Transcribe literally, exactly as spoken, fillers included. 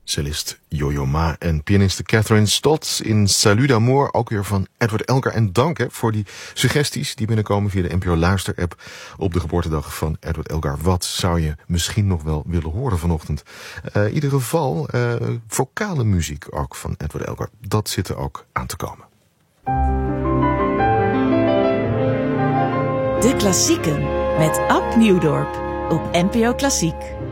Cellist Yo-Yo Ma en pianiste Catherine Stotz in Salut d'Amour, ook weer van Edward Elgar. En dank hè, voor die suggesties die binnenkomen via de N P O Luister-app op de geboortedag van Edward Elgar. Wat zou je misschien nog wel willen horen vanochtend? Uh, in ieder geval uh, vocale muziek ook van Edward Elgar. Dat zit er ook aan te komen. De Klassieken met Ab Nieuwdorp op N P O Klassiek.